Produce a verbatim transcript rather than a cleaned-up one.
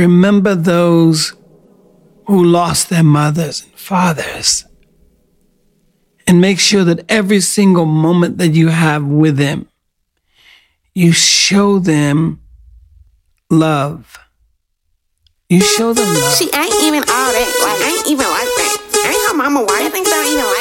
remember those who lost their mothers and fathers. And make sure that every single moment that you have with them, you show them love. You show them love. She ain't even all that. Like, ain't even like that. Ain't her mama white. I think so, even like